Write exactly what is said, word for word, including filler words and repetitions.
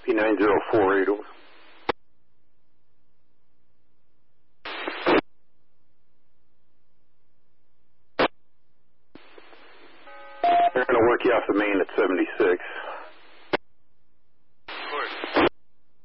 P nine zero four eight, over. They're going to work you off the main at seventy-six.